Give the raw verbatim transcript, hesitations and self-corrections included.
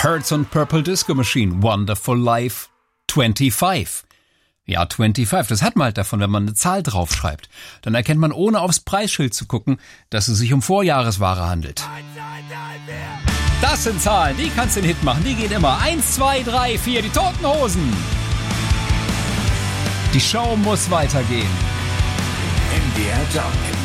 Hertz und Purple Disco Machine, Wonderful Life fünfundzwanzig. Ja, fünfundzwanzig, das hat man halt davon, wenn man eine Zahl draufschreibt. Dann erkennt man, ohne aufs Preisschild zu gucken, dass es sich um Vorjahresware handelt. Das sind Zahlen, die kannst du den Hit machen, die geht immer. Eins, zwei, drei, vier, die Toten Hosen. Die Show muss weitergehen. M D R Jump